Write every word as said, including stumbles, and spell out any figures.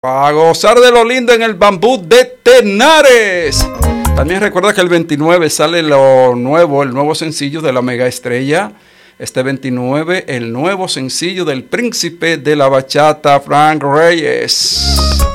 A gozar de lo lindo en el bambú de Tenares. También recuerda que el veintinueve sale lo nuevo, el nuevo sencillo de la mega estrella. Este veintinueve, el nuevo sencillo del príncipe de la bachata, Frank Reyes.